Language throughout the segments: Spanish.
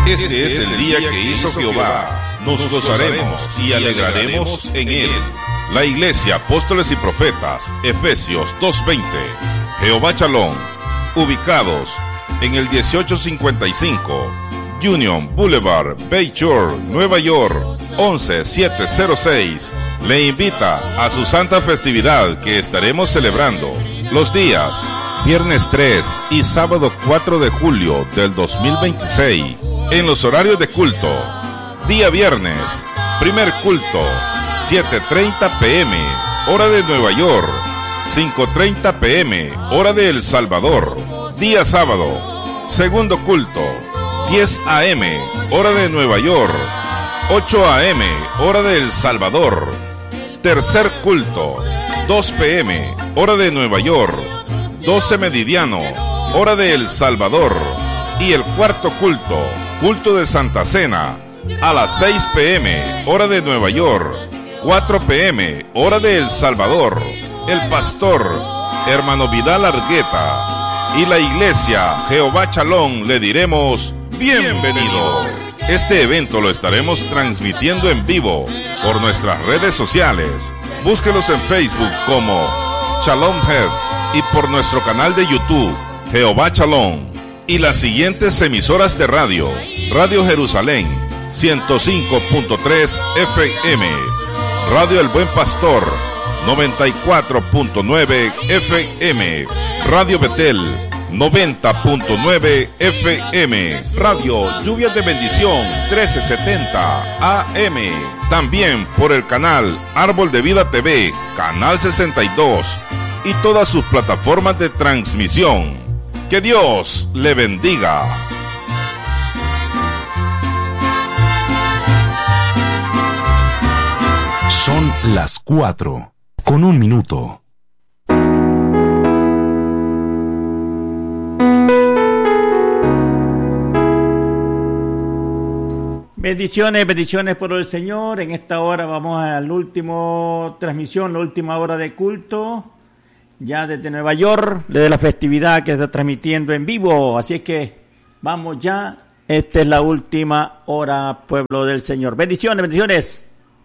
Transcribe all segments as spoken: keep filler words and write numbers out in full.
Este es el día que hizo Jehová. Nos gozaremos y alegraremos en él. La Iglesia Apóstoles y Profetas, Efesios dos veinte. Jehová Shalom, ubicados en el dieciocho cincuenta y cinco Union Boulevard, Bayshore, Nueva York, once siete cero seis. Le invita a su santa festividad que estaremos celebrando los días viernes tres y sábado cuatro de julio del dos mil veintiséis en los horarios de culto. Día viernes, primer culto, siete treinta p m, hora de Nueva York, cinco treinta p m, hora de El Salvador. Día sábado, segundo culto, diez a m, hora de Nueva York, ocho a m, hora de El Salvador. Tercer culto, dos p m, hora de Nueva York, doce meridiano, hora de El Salvador. Y el cuarto culto, culto de Santa Cena, a las seis p m, hora de Nueva York, cuatro p m, hora de El Salvador. El pastor, hermano Vidal Argueta, y la iglesia Jehová Shalom le diremos bienvenido. Este evento lo estaremos transmitiendo en vivo por nuestras redes sociales. Búsquelos en Facebook como Shalom Head y por nuestro canal de YouTube Jehová Shalom. Y las siguientes emisoras de radio: Radio Jerusalén ciento cinco punto tres F M, Radio El Buen Pastor noventa y cuatro punto nueve F M, Radio Betel noventa punto nueve F M, Radio Lluvias de Bendición trece setenta A M, también por el canal Árbol de Vida T V, canal sesenta y dos, y todas sus plataformas de transmisión. Que Dios le bendiga. Son las cuatro, con un minuto. Bendiciones, bendiciones por el Señor. En esta hora vamos a la última transmisión, la última hora de culto, ya desde Nueva York, desde la festividad que se está transmitiendo en vivo. Así es que vamos ya, esta es la última hora, pueblo del Señor. Bendiciones, bendiciones.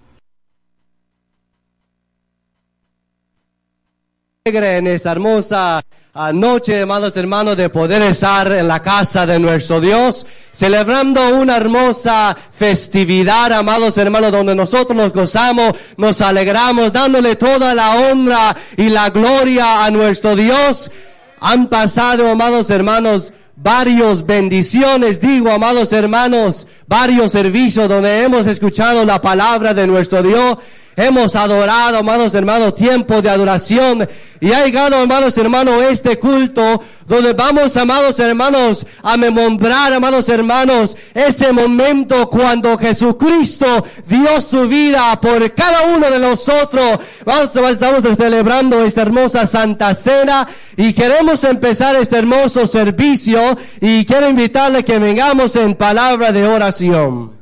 En esta hermosa noche, amados hermanos, de poder estar en la casa de nuestro Dios, celebrando una hermosa festividad, amados hermanos, donde nosotros nos gozamos, nos alegramos, dándole toda la honra y la gloria a nuestro Dios. Han pasado, amados hermanos, varios bendiciones, digo, amados hermanos, varios servicios donde hemos escuchado la palabra de nuestro Dios. Hemos adorado, amados hermanos, tiempo de adoración. Y ha llegado, amados hermanos, este culto donde vamos, amados hermanos, a memorar, amados hermanos, ese momento cuando Jesucristo dio su vida por cada uno de nosotros. Vamos, estamos celebrando esta hermosa Santa Cena y queremos empezar este hermoso servicio y quiero invitarle que vengamos en palabra de oración.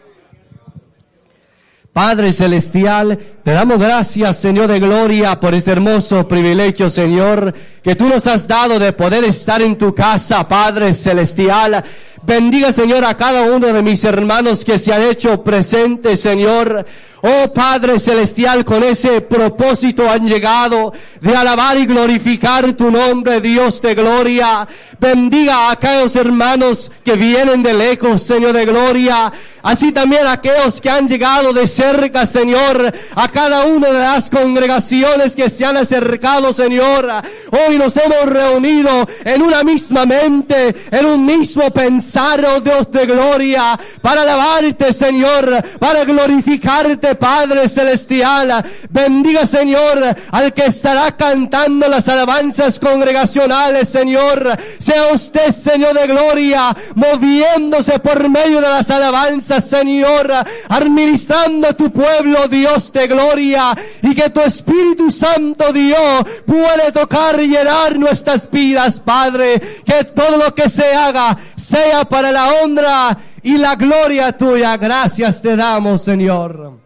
Padre Celestial, te damos gracias, Señor de gloria, por este hermoso privilegio, Señor, que tú nos has dado de poder estar en tu casa, Padre Celestial. Bendiga, Señor, a cada uno de mis hermanos que se han hecho presentes, Señor. Oh Padre Celestial, con ese propósito han llegado de alabar y glorificar tu nombre, Dios de gloria. Bendiga a aquellos hermanos que vienen de lejos, Señor de gloria. Así también a aquellos que han llegado de cerca, Señor. A cada una de las congregaciones que se han acercado, Señor. Hoy nos hemos reunido en una misma mente, en un mismo pensar, oh Dios de gloria, para alabarte, Señor, para glorificarte, Padre Celestial. Bendiga, Señor, al que estará cantando las alabanzas congregacionales, Señor. Sea usted, Señor de gloria, moviéndose por medio de las alabanzas, Señor, administrando a tu pueblo, Dios de gloria, y que tu Espíritu Santo, Dios, puede tocar y llenar nuestras vidas, Padre. Que todo lo que se haga sea para la honra y la gloria tuya. Gracias te damos, Señor.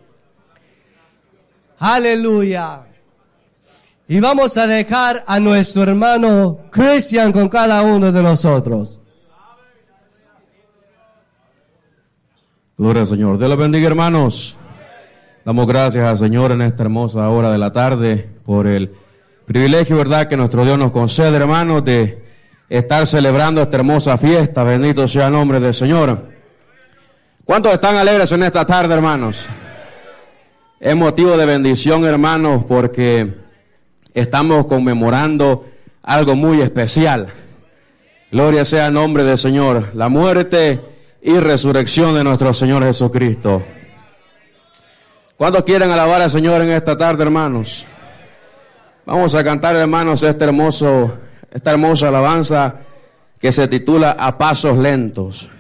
Aleluya. Y vamos a dejar a nuestro hermano Cristian con cada uno de nosotros. Gloria al Señor. Dios los bendiga, hermanos. Damos gracias al Señor en esta hermosa hora de la tarde por el privilegio, verdad, que nuestro Dios nos concede, hermanos, de estar celebrando esta hermosa fiesta. Bendito sea el nombre del Señor. ¿Cuántos están alegres en esta tarde, hermanos? Es motivo de bendición, hermanos, porque estamos conmemorando algo muy especial. Gloria sea el nombre del Señor. La muerte y resurrección de nuestro Señor Jesucristo. ¿Cuántos quieren alabar al Señor en esta tarde, hermanos? Vamos a cantar, hermanos, este hermoso, esta hermosa alabanza que se titula A Pasos Lentos.